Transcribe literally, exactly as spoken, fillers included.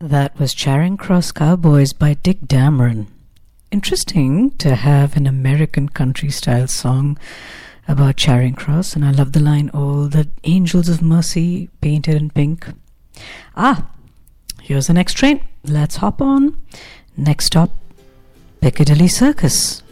That was Charing Cross Cowboys by Dick Dameron. Interesting to have an American country-style song about Charing Cross, and I love the line, "All the angels of mercy painted in pink." Ah, here's the next train. Let's hop on. Next stop, Piccadilly Circus.